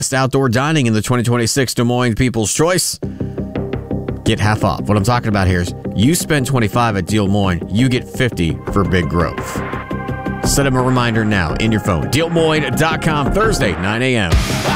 outdoor dining in the 2026 Des Moines People's Choice. Get half off. What I'm talking about here is you spend $25 at Des Moines, you get $50 for Big Grove. Set up a reminder now in your phone. DesMoines.com, Thursday, 9 a.m.